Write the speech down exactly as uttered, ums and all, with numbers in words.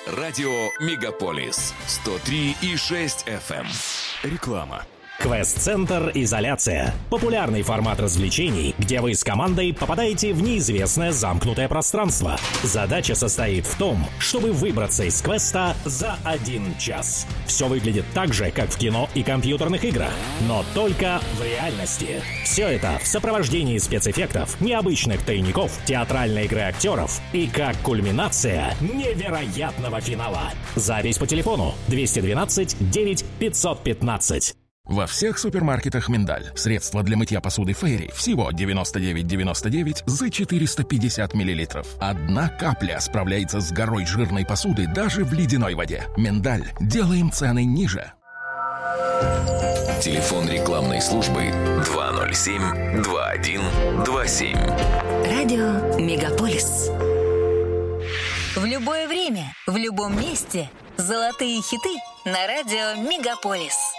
Радио «Мегаполис» сто три и шесть эф эм. Реклама. Квест-центр «Изоляция». Популярный формат развлечений, где вы с командой попадаете в неизвестное замкнутое пространство. Задача состоит в том, чтобы выбраться из квеста за один час. Все выглядит так же, как в кино и компьютерных играх, но только в реальности. Все это в сопровождении спецэффектов, необычных тайников, театральной игры актеров и как кульминация невероятного финала. Запись по телефону двести двенадцать девять пятьсот пятнадцать. Во всех супермаркетах «Миндаль». Средство для мытья посуды «Фейри» всего девяносто девять девяносто девять за четыреста пятьдесят миллилитров. Одна капля справляется с горой жирной посуды даже в ледяной воде. «Миндаль». Делаем цены ниже. Телефон рекламной службы два ноль семь два один два семь. Радио «Мегаполис». В любое время, в любом месте. Золотые хиты на радио «Мегаполис».